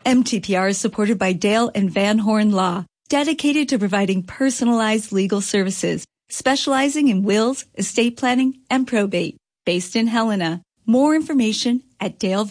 MTPR is supported by Dale and Van Horn Law, dedicated to providing personalized legal services, specializing in wills, estate planning, and probate. Based in Helena. More information at Dale